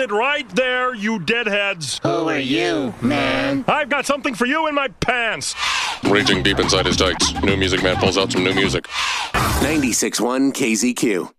it right there, you deadheads. Who are you, man? I've got something for you in my pants. Raging deep inside his tights, New Music Man pulls out some new music. 96.1 KZQ.